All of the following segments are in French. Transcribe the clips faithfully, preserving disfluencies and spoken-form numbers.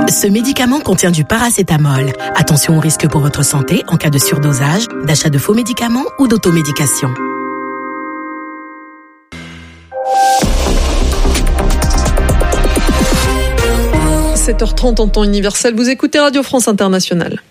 Ce médicament contient du paracétamol. Attention aux risques pour votre santé en cas de surdosage, d'achat de faux médicaments ou d'automédication. sept heures trente en temps universel, vous écoutez Radio France Internationale.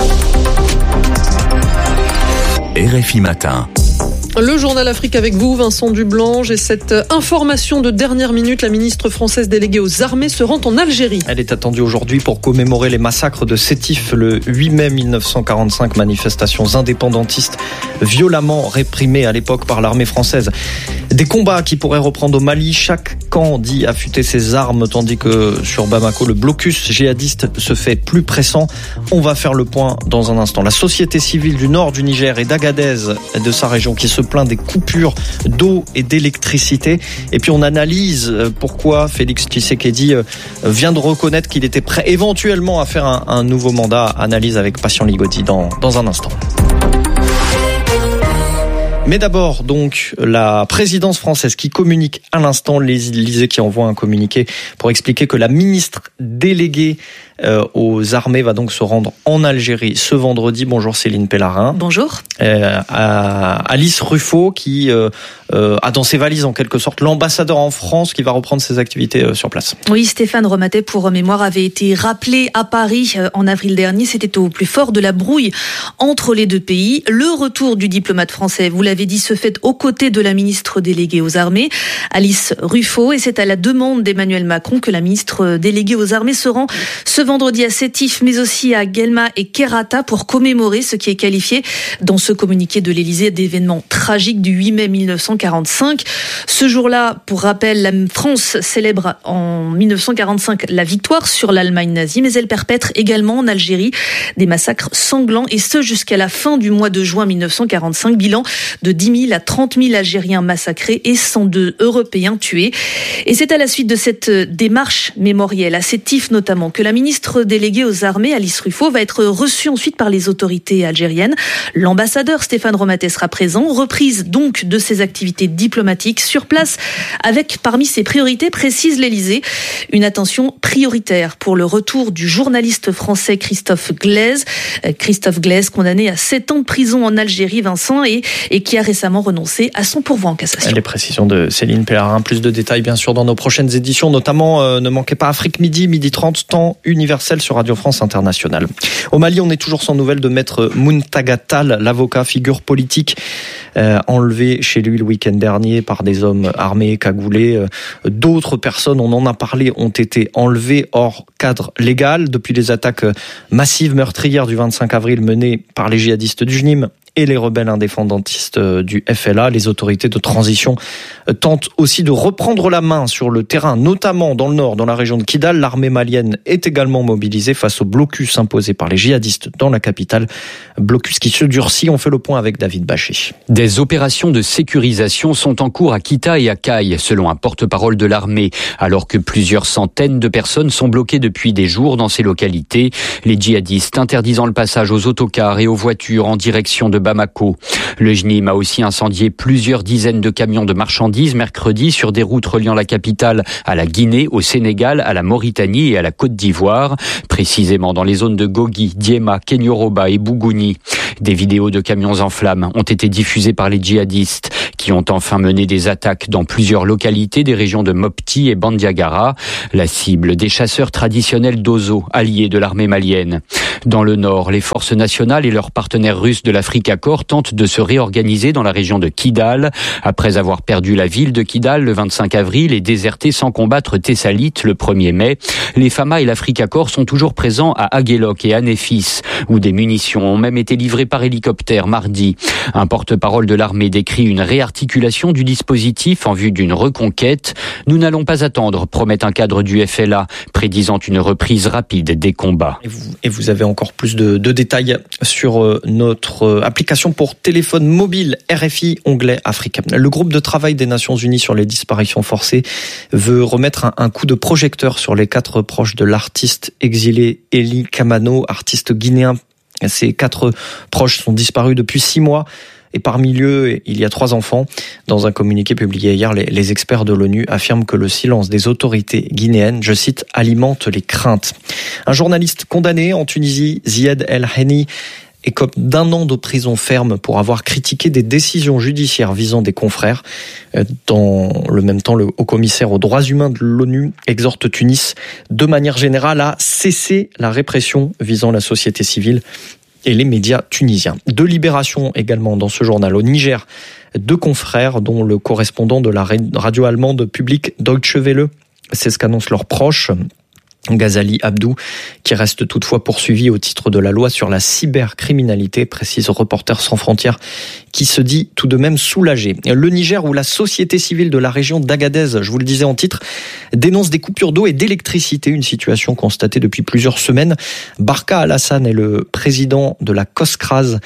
R F I Matin. Le journal Afrique avec vous, Vincent Dublange, et cette information de dernière minute, la ministre française déléguée aux armées se rend en Algérie. Elle est attendue aujourd'hui pour commémorer les massacres de Sétif le huit mai mille neuf cent quarante-cinq, manifestations indépendantistes violemment réprimées à l'époque par l'armée française. Des combats qui pourraient reprendre au Mali, chaque camp dit affûter ses armes, tandis que sur Bamako, le blocus djihadiste se fait plus pressant. On va faire le point dans un instant. La société civile du nord du Niger et d'Agadez, de sa région, qui se plaint des coupures d'eau et d'électricité. Et puis on analyse pourquoi Félix Tshisekedi vient de reconnaître qu'il était prêt éventuellement à faire un, un nouveau mandat. Analyse avec Patient Ligodi dans, dans un instant. Mais d'abord, donc, la présidence française qui communique à l'instant, l'Élysée qui envoie un communiqué pour expliquer que la ministre déléguée euh, aux armées va donc se rendre en Algérie ce vendredi. Bonjour Céline Pellarin. Bonjour. Euh, à Alice Ruffo qui euh, euh, a dans ses valises en quelque sorte l'ambassadeur en France qui va reprendre ses activités euh, sur place. Oui, Stéphane Romatet, pour mémoire, avait été rappelé à Paris euh, en avril dernier. C'était au plus fort de la brouille entre les deux pays. Le retour du diplomate français, vous l'avez dit, se fait aux côtés de la ministre déléguée aux armées, Alice Ruffo, et c'est à la demande d'Emmanuel Macron que la ministre déléguée aux armées se rend ce vendredi à Sétif, mais aussi à Guelma et Kerata pour commémorer ce qui est qualifié dans ce communiqué de l'Élysée d'événements tragiques du huit mai mille neuf cent quarante-cinq. Ce jour-là, pour rappel, la France célèbre en mille neuf cent quarante-cinq la victoire sur l'Allemagne nazie, mais elle perpètre également en Algérie des massacres sanglants, et ce jusqu'à la fin du mois de juin mille neuf cent quarante-cinq. Bilan de dix mille à trente mille Algériens massacrés et cent deux Européens tués. Et c'est à la suite de cette démarche mémorielle, à Sétif notamment, que la ministre déléguée aux armées, Alice Ruffo, va être reçue ensuite par les autorités algériennes. L'ambassadeur Stéphane Romatet sera présent, reprise donc de ses activités diplomatiques sur place, avec parmi ses priorités, précise l'Élysée, une attention prioritaire pour le retour du journaliste français Christophe Glaise. Christophe Glaise, condamné à sept ans de prison en Algérie, Vincent, et, et qui a récemment renoncé à son pourvoi en cassation. Les précisions de Céline Pellarin. Plus de détails bien sûr dans nos prochaines éditions, notamment euh, ne manquez pas Afrique Midi, midi trente, temps universel sur Radio France Internationale. Au Mali, on est toujours sans nouvelles de maître Muntaga Tall, l'avocat, figure politique euh, enlevé chez lui le week-end dernier par des hommes armés, cagoulés. Euh, d'autres personnes, on en a parlé, ont été enlevées hors cadre légal depuis les attaques massives meurtrières du vingt-cinq avril menées par les djihadistes du J N I M et les rebelles indépendantistes du F L A. Les autorités de transition tentent aussi de reprendre la main sur le terrain, notamment dans le nord, dans la région de Kidal. L'armée malienne est également mobilisée face au blocus imposé par les djihadistes dans la capitale. Blocus qui se durcit. On fait le point avec David Bachet. Des opérations de sécurisation sont en cours à Kita et à Kay, selon un porte-parole de l'armée. Alors que plusieurs centaines de personnes sont bloquées depuis des jours dans ces localités, les djihadistes interdisant le passage aux autocars et aux voitures en direction de Bamako. Le J N I M a aussi incendié plusieurs dizaines de camions de marchandises mercredi sur des routes reliant la capitale à la Guinée, au Sénégal, à la Mauritanie et à la Côte d'Ivoire, précisément dans les zones de Gogi, Diema, Kenyoroba et Bougouni. Des vidéos de camions en flammes ont été diffusées par les djihadistes qui ont enfin mené des attaques dans plusieurs localités des régions de Mopti et Bandiagara, la cible des chasseurs traditionnels d'Ozo, alliés de l'armée malienne. Dans le nord, les forces nationales et leurs partenaires russes de l'Africa Corps tentent de se réorganiser dans la région de Kidal. Après avoir perdu la ville de Kidal le vingt-cinq avril et déserté sans combattre Thessalite le premier mai, les F A M A et l'Africa Corps sont toujours présents à Aguelok et à Néfis, où des munitions ont même été livrées par hélicoptère mardi. Un porte-parole de l'armée décrit une réarticulation du dispositif en vue d'une reconquête. Nous n'allons pas attendre, promet un cadre du F L A, prédisant une reprise rapide des combats. Et vous, et vous avez encore plus de, de détails sur euh, notre euh, application pour téléphone mobile R F I, onglet Afrique. Le groupe de travail des Nations Unies sur les disparitions forcées veut remettre un, un coup de projecteur sur les quatre proches de l'artiste exilé Eli Kamano, artiste guinéen. Ces quatre proches sont disparus depuis six mois. et parmi eux, il y a trois enfants. Dans un communiqué publié hier, les, les experts de l'ONU affirment que le silence des autorités guinéennes, je cite, alimente les craintes. Un journaliste condamné en Tunisie, Zied El Henni, écope d'un an de prison ferme pour avoir critiqué des décisions judiciaires visant des confrères. Dans le même temps, le haut-commissaire aux droits humains de l'ONU exhorte Tunis de manière générale à cesser la répression visant la société civile et les médias tunisiens. Deux libérations également dans ce journal. Au Niger, deux confrères, dont le correspondant de la radio allemande publique Deutsche Welle, c'est ce qu'annoncent leurs proches. Ghazali Abdou, qui reste toutefois poursuivi au titre de la loi sur la cybercriminalité, précise Reporters sans frontières, qui se dit tout de même soulagé. Le Niger, où la société civile de la région d'Agadez, je vous le disais en titre, dénonce des coupures d'eau et d'électricité, une situation constatée depuis plusieurs semaines. Barka Alassane est le président de la COSCRAS,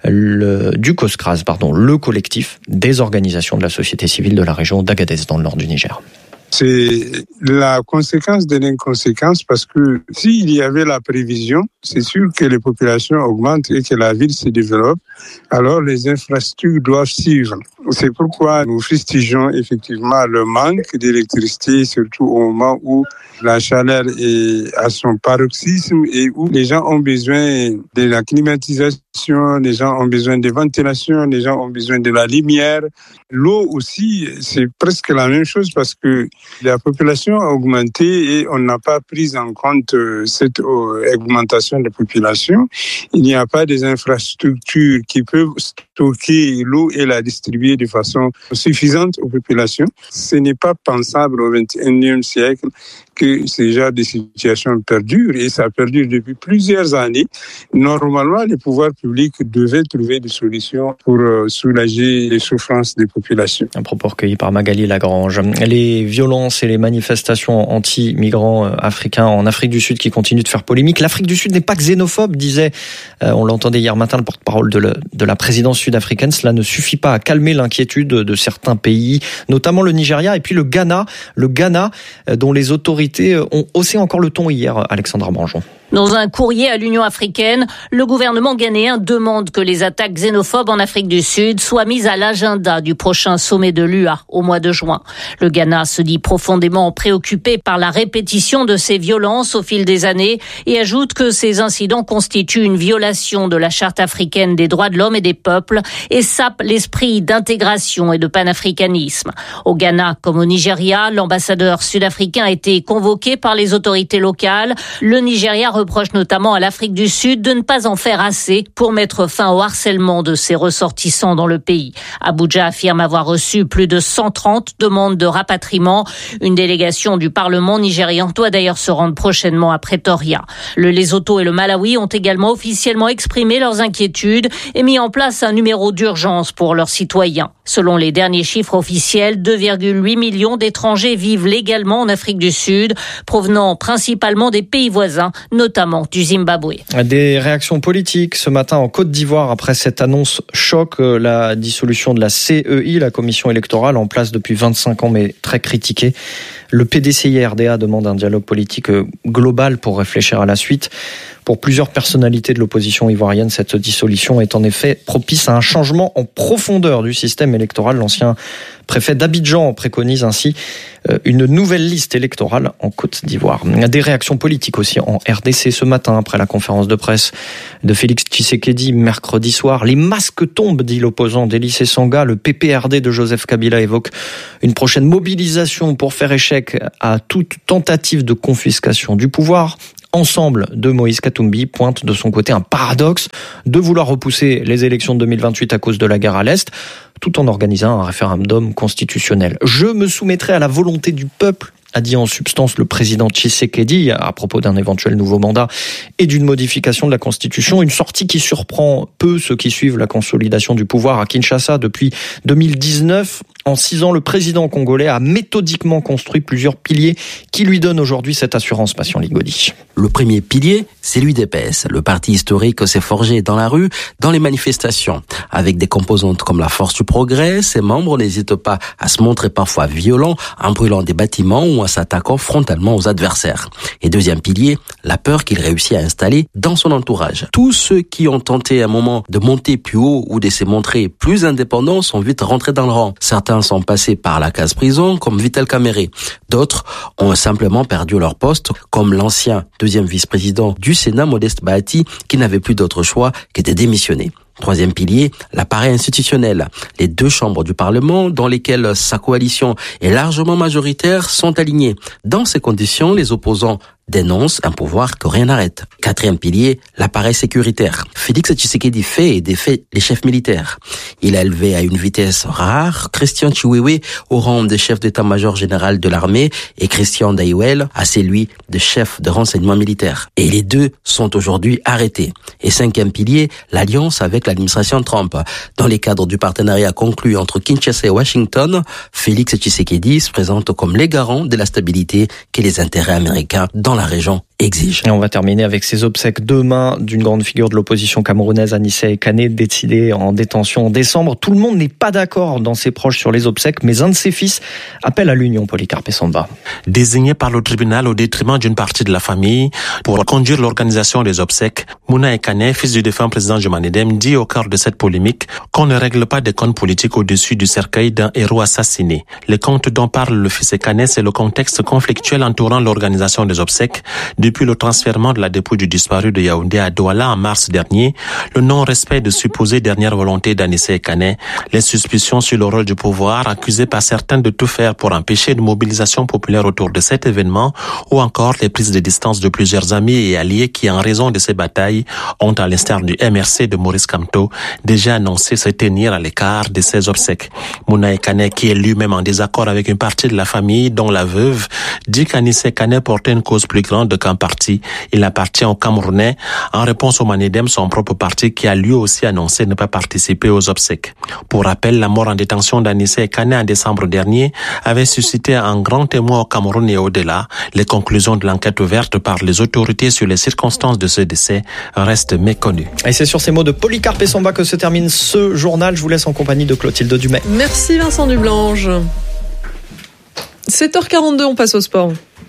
le, du COSCRAS, pardon, le collectif des organisations de la société civile de la région d'Agadez, dans le nord du Niger. C'est la conséquence de l'inconséquence parce que s'il y avait la prévision, c'est sûr que les populations augmentent et que la ville se développe, alors les infrastructures doivent suivre. C'est pourquoi nous fustigeons effectivement le manque d'électricité, surtout au moment où la chaleur est à son paroxysme et où les gens ont besoin de la climatisation, les gens ont besoin de ventilation, les gens ont besoin de la lumière. L'eau aussi, c'est presque la même chose parce que la population a augmenté et on n'a pas pris en compte cette augmentation de la population. Il n'y a pas des infrastructures qui peuvent stocker l'eau et la distribuer de façon suffisante aux populations. Ce n'est pas pensable au vingt et unième siècle que ces genres de situations perdurent et ça perdure depuis plusieurs années. Normalement, les pouvoirs publics devaient trouver des solutions pour soulager les souffrances des populations. Un propos recueilli par Magali Lagrange. Les violences et les manifestations anti-migrants africains en Afrique du Sud qui continuent de faire polémique. L'Afrique du Sud n'est pas xénophobe, disait, euh, on l'entendait hier matin, le porte-parole de, le, de la présidence sud-africaine. Cela ne suffit pas à calmer l'inquiétude de certains pays, notamment le Nigeria et puis le Ghana, le Ghana dont les autorités ont haussé encore le ton hier, Alexandra Branjon. Dans un courrier à l'Union africaine, le gouvernement ghanéen demande que les attaques xénophobes en Afrique du Sud soient mises à l'agenda du prochain sommet de l'U A au mois de juin. Le Ghana se dit profondément préoccupé par la répétition de ces violences au fil des années et ajoute que ces incidents constituent une violation de la Charte africaine des droits de l'homme et des peuples et sapent l'esprit d'intégration et de panafricanisme. Au Ghana comme au Nigeria, l'ambassadeur sud-africain a été convoqué par les autorités locales. Le Nigeria reproche notamment à l'Afrique du Sud de ne pas en faire assez pour mettre fin au harcèlement de ses ressortissants dans le pays. Abuja affirme avoir reçu plus de cent trente demandes de rapatriement. Une délégation du Parlement nigérian doit d'ailleurs se rendre prochainement à Pretoria. Le Lesotho et le Malawi ont également officiellement exprimé leurs inquiétudes et mis en place un numéro d'urgence pour leurs citoyens. Selon les derniers chiffres officiels, deux virgule huit millions d'étrangers vivent légalement en Afrique du Sud, provenant principalement des pays voisins, notamment du Zimbabwe. Des réactions politiques ce matin en Côte d'Ivoire après cette annonce choc, la dissolution de la C E I, la commission électorale en place depuis vingt-cinq ans mais très critiquée. Le P D C I R D A demande un dialogue politique global pour réfléchir à la suite. Pour plusieurs personnalités de l'opposition ivoirienne, cette dissolution est en effet propice à un changement en profondeur du système électoral. L'ancien préfet d'Abidjan préconise ainsi une nouvelle liste électorale en Côte d'Ivoire. Des réactions politiques aussi en R D C ce matin après la conférence de presse de Félix Tshisekedi mercredi soir. Les masques tombent, dit l'opposant Délice Sanga. Le P P R D de Joseph Kabila évoque une prochaine mobilisation pour faire échec à toute tentative de confiscation du pouvoir. Ensemble de Moïse Katumbi pointe de son côté un paradoxe de vouloir repousser les élections de deux mille vingt-huit à cause de la guerre à l'Est, tout en organisant un référendum constitutionnel. Je me soumettrai à la volonté du peuple, a dit en substance le président Tshisekedi à propos d'un éventuel nouveau mandat et d'une modification de la Constitution. Une sortie qui surprend peu ceux qui suivent la consolidation du pouvoir à Kinshasa depuis deux mille dix-neuf. En six ans, le président congolais a méthodiquement construit plusieurs piliers qui lui donnent aujourd'hui cette assurance, Passion Ligodi. Le premier pilier, c'est l'U D P S. Le parti historique s'est forgé dans la rue, dans les manifestations. Avec des composantes comme la force du progrès, ses membres n'hésitent pas à se montrer parfois violents en brûlant des bâtiments ou en s'attaquant frontalement aux adversaires. Et deuxième pilier, la peur qu'il réussit à installer dans son entourage. Tous ceux qui ont tenté un moment de monter plus haut ou de se montrer plus indépendants sont vite rentrés dans le rang. Certains sont passés par la case prison, comme Vital Kamerhe. D'autres ont simplement perdu leur poste, comme l'ancien deuxième vice-président du Sénat, Modeste Bahati, qui n'avait plus d'autre choix que de démissionner. Troisième pilier, l'appareil institutionnel. Les deux chambres du Parlement, dans lesquelles sa coalition est largement majoritaire, sont alignées. Dans ces conditions, les opposants dénoncent un pouvoir que rien n'arrête. Quatrième pilier, l'appareil sécuritaire. Félix Tshisekedi fait et défait les chefs militaires. Il a élevé à une vitesse rare Christian Chiwewe au rang de chef d'état-major général de l'armée et Christian Daiwel à celui de chef de renseignement militaire. Et les deux sont aujourd'hui arrêtés. Et cinquième pilier, l'alliance avec l'administration Trump. Dans les cadres du partenariat conclu entre Kinshasa et Washington, Félix Tshisekedi se présente comme les garants de la stabilité que les intérêts américains dans la région exige. Et on va terminer avec ces obsèques demain d'une grande figure de l'opposition camerounaise, Anissé Kane, décédée en détention en décembre. Tout le monde n'est pas d'accord dans ses proches sur les obsèques, mais un de ses fils appelle à l'union. Polycarpe Samba. Désigné par le tribunal au détriment d'une partie de la famille pour conduire l'organisation des obsèques, Mouna Kane, fils du défunt président Diomaye Dem, dit au cœur de cette polémique qu'on ne règle pas des comptes politiques au-dessus du cercueil d'un héros assassiné. Les comptes dont parle le fils Kane, c'est le contexte conflictuel entourant l'organisation des obsèques. Depuis le transfèrement de la dépouille du disparu de Yaoundé à Douala en mars dernier, le non-respect de supposées dernières volontés d'Anissé Kane, les suspicions sur le rôle du pouvoir accusé par certains de tout faire pour empêcher une mobilisation populaire autour de cet événement, ou encore les prises de distance de plusieurs amis et alliés qui, en raison de ces batailles, ont, à l'instar du M R C de Maurice Kamto, déjà annoncé se tenir à l'écart de ces obsèques. Mouna Kane, qui est lui-même en désaccord avec une partie de la famille, dont la veuve, dit qu'Anissé Kane portait une cause plus grande qu'un parti. Il appartient aux Camerounais, en réponse au Manedem, son propre parti, qui a lui aussi annoncé ne pas participer aux obsèques. Pour rappel, la mort en détention d'Anissé Kane en décembre dernier avait suscité un grand émoi au Cameroun et au-delà. Les conclusions de l'enquête ouverte par les autorités sur les circonstances de ce décès restent méconnues. Et c'est sur ces mots de Polycarpe Samba que se termine ce journal. Je vous laisse en compagnie de Clotilde Dumais. Merci Vincent Dublange. sept heures quarante-deux, on passe au sport.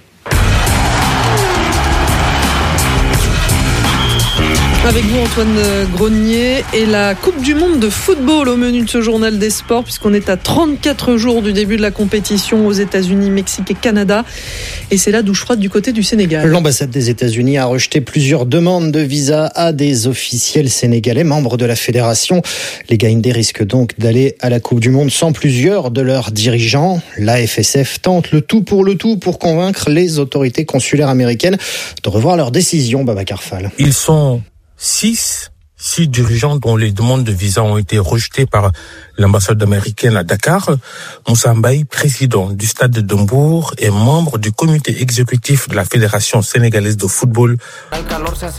Avec vous Antoine Grenier et la Coupe du Monde de football au menu de ce journal des sports, puisqu'on est à trente-quatre jours du début de la compétition aux États-Unis, Mexique et Canada. Et c'est la douche froide du côté du Sénégal. L'ambassade des États-Unis a rejeté plusieurs demandes de visa à des officiels sénégalais, membres de la fédération. Les Gaïndés risquent donc d'aller à la Coupe du Monde sans plusieurs de leurs dirigeants. La F S F tente le tout pour le tout pour convaincre les autorités consulaires américaines de revoir leur décision, Babacar Fall. Ils sont Six, six dirigeants dont les demandes de visa ont été rejetées par l'ambassade américaine à Dakar. Moussa Mbaye, président du Stade de Dembourg et membre du comité exécutif de la Fédération sénégalaise de football.